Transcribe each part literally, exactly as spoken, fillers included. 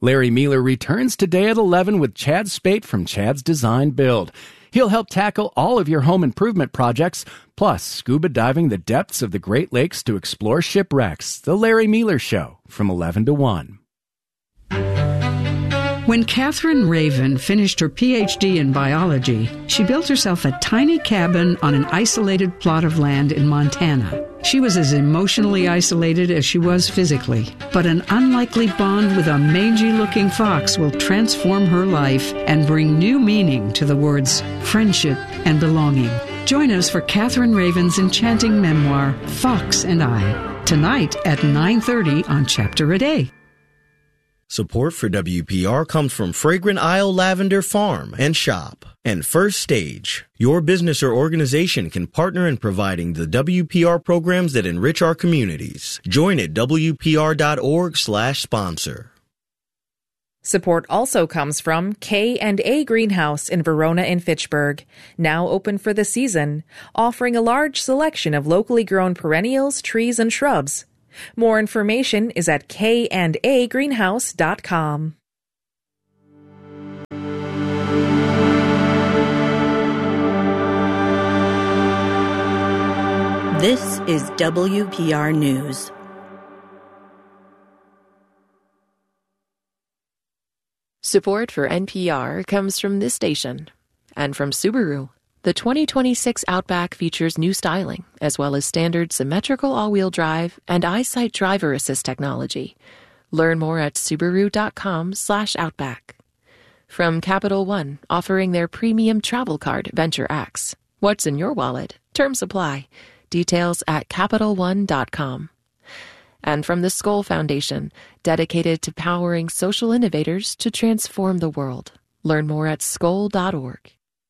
Larry Mealer returns today at eleven with Chad Spate from Chad's Design Build. He'll help tackle all of your home improvement projects, plus scuba diving the depths of the Great Lakes to explore shipwrecks. The Larry Mealer Show from eleven to one. When Catherine Raven finished her P H D in biology, she built herself a tiny cabin on an isolated plot of land in Montana. She was as emotionally isolated as she was physically, but an unlikely bond with a mangy-looking fox will transform her life and bring new meaning to the words friendship and belonging. Join us for Catherine Raven's enchanting memoir, Fox and I, tonight at nine thirty on Chapter a Day. Support for W P R comes from Fragrant Isle Lavender Farm and Shop and First Stage. Your business or organization can partner in providing the W P R programs that enrich our communities. Join at W P R dot org slash sponsor. Support also comes from K and A Greenhouse in Verona and Fitchburg, now open for the season, offering a large selection of locally grown perennials, trees, and shrubs. More information is at k and a greenhouse dot com. This is W P R News. Support for N P R comes from this station and from Subaru. The twenty twenty-six Outback features new styling, as well as standard symmetrical all-wheel drive and EyeSight driver assist technology. Learn more at Subaru.com slash Outback. From Capital One, offering their premium travel card, Venture X. What's in your wallet? Term supply. Details at Capital One dot com. And from the Skoll Foundation, dedicated to powering social innovators to transform the world. Learn more at skoll dot org.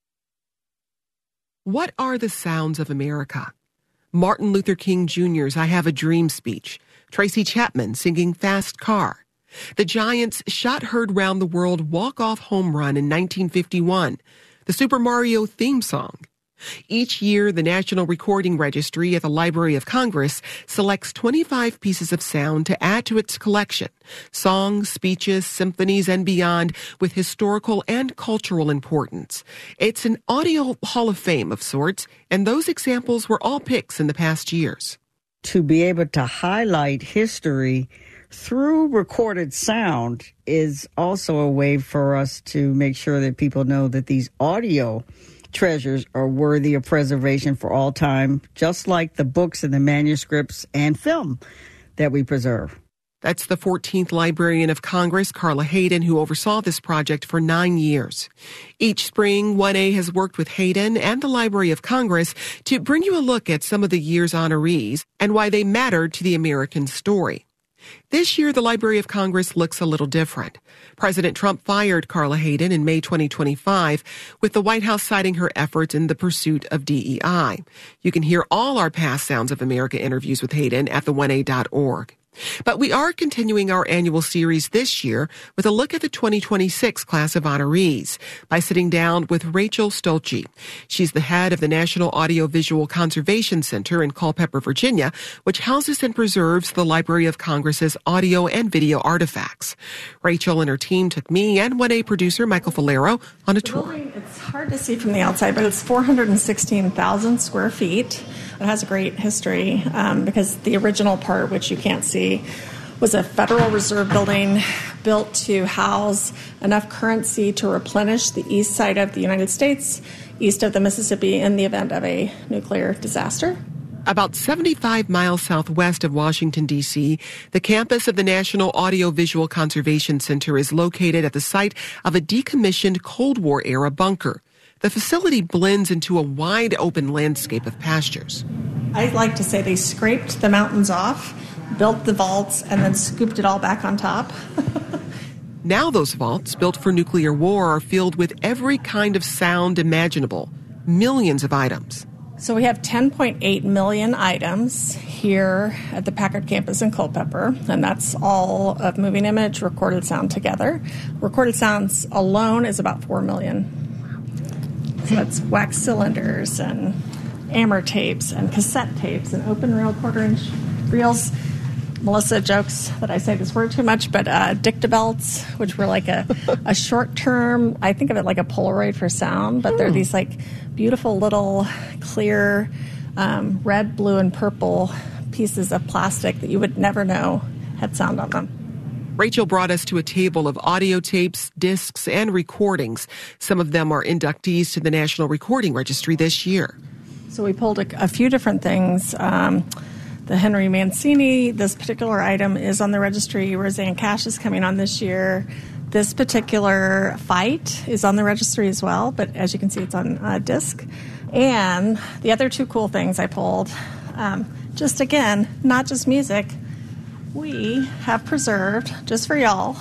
What are the sounds of America? Martin Luther King Junior's I Have a Dream speech, Tracy Chapman singing Fast Car, the Giants' shot-heard round the world walk-off home run in nineteen fifty-one, the Super Mario theme song. Each year, the National Recording Registry at the Library of Congress selects twenty-five pieces of sound to add to its collection, songs, speeches, symphonies, and beyond, with historical and cultural importance. It's an audio hall of fame of sorts, and those examples were all picks in the past years. To be able to highlight history through recorded sound is also a way for us to make sure that people know that these audio treasures are worthy of preservation for all time, just like the books and the manuscripts and film that we preserve. That's the fourteenth Librarian of Congress, Carla Hayden, who oversaw this project for nine years. Each spring, one A has worked with Hayden and the Library of Congress to bring you a look at some of the year's honorees and why they mattered to the American story. This year, the Library of Congress looks a little different. President Trump fired Carla Hayden in May twenty twenty-five, with the White House citing her efforts in the pursuit of D E I. You can hear all our past Sounds of America interviews with Hayden at the one a dot org. But we are continuing our annual series this year with a look at the twenty twenty-six class of honorees by sitting down with Rachel Stolze. She's the head of the National Audiovisual Conservation Center in Culpeper, Virginia, which houses and preserves the Library of Congress's audio and video artifacts. Rachel and her team took me and one A producer Michael Falero on a tour. It's hard to see from the outside, but it's four hundred sixteen thousand square feet. It has a great history um, because the original part, which you can't see, was a Federal Reserve building built to house enough currency to replenish the east side of the United States, east of the Mississippi, in the event of a nuclear disaster. About seventy-five miles southwest of Washington, D C, the campus of the National Audiovisual Conservation Center is located at the site of a decommissioned Cold War-era bunker. The facility blends into a wide open landscape of pastures. I like to say they scraped the mountains off, built the vaults, and then scooped it all back on top. Now those vaults, built for nuclear war, are filled with every kind of sound imaginable, millions of items. So we have ten point eight million items here at the Packard campus in Culpeper, and that's all of moving image, recorded sound together. Recorded sounds alone is about four million. So that's wax cylinders and Ammer tapes and cassette tapes and open reel quarter-inch reels. Melissa jokes that I say this word too much, but uh, dictabelts, which were like a, a short term, I think of it like a Polaroid for sound, but they're these like beautiful little clear um, red, blue, and purple pieces of plastic that you would never know had sound on them. Rachel brought us to a table of audio tapes, discs, and recordings. Some of them are inductees to the National Recording Registry this year. So we pulled a, a few different things. Um, the Henry Mancini, this particular item is on the registry. Rosanne Cash is coming on this year. This particular fight is on the registry as well, but as you can see, it's on uh, disc. And the other two cool things I pulled, um, just again, not just music, we have preserved, just for y'all,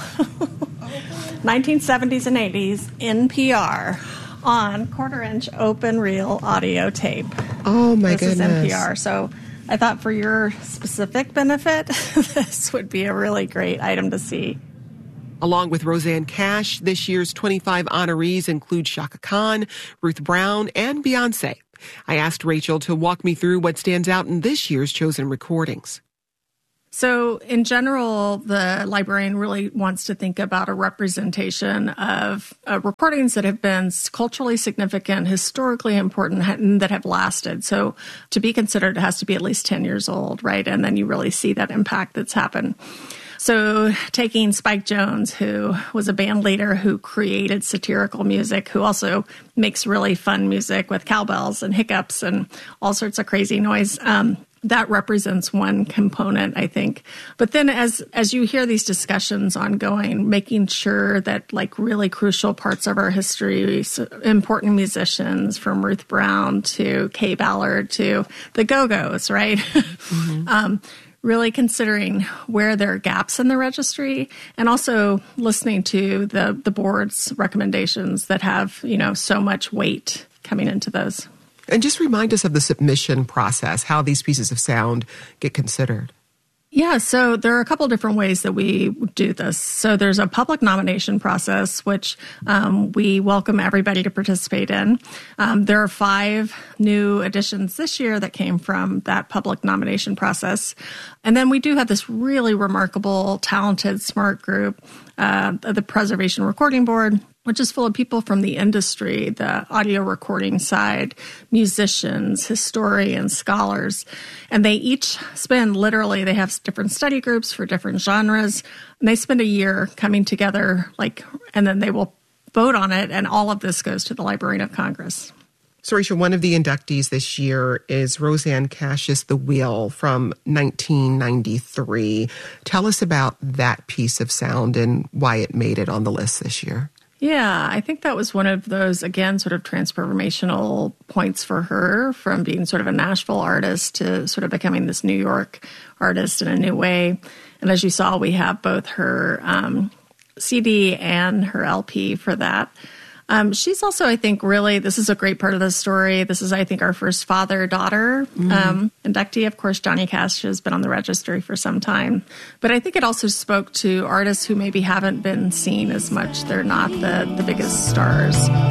nineteen seventies and eighties N P R on quarter-inch open reel audio tape. Oh, my this goodness. This is N P R. So I thought for your specific benefit, this would be a really great item to see. Along with Rosanne Cash, this year's twenty-five honorees include Chaka Khan, Ruth Brown, and Beyonce. I asked Rachel to walk me through what stands out in this year's chosen recordings. So in general, the librarian really wants to think about a representation of uh, recordings that have been culturally significant, historically important, and that have lasted. So to be considered, it has to be at least ten years old, right? And then you really see that impact that's happened. So taking Spike Jones, who was a band leader who created satirical music, who also makes really fun music with cowbells and hiccups and all sorts of crazy noise, um, that represents one component, I think. But then as as you hear these discussions ongoing, making sure that like really crucial parts of our history, so important musicians from Ruth Brown to Kay Ballard to the Go-Go's, right? Mm-hmm. um, really considering where there are gaps in the registry and also listening to the, the board's recommendations that have, you know, so much weight coming into those. And just remind us of the submission process, how these pieces of sound get considered. Yeah, so there are a couple different ways that we do this. So there's a public nomination process, which um, we welcome everybody to participate in. Um, there are five new additions this year that came from that public nomination process. And then we do have this really remarkable, talented, smart group, uh, the Preservation Recording Board, which is full of people from the industry, the audio recording side, musicians, historians, scholars. And they each spend literally, they have different study groups for different genres. And they spend a year coming together, like, and then they will vote on it. And all of this goes to the Librarian of Congress. So, Rachel, one of the inductees this year is Rosanne Cash's The Wheel from nineteen ninety-three. Tell us about that piece of sound and why it made it on the list this year. Yeah, I think that was one of those, again, sort of transformational points for her from being sort of a Nashville artist to sort of becoming this New York artist in a new way. And as you saw, we have both her um, C D and her L P for that. Um, she's also, I think, really, this is a great part of the story. This is, I think, our first father-daughter mm. um, inductee. Of course, Johnny Cash has been on the registry for some time. But I think it also spoke to artists who maybe haven't been seen as much. They're not the, the biggest stars.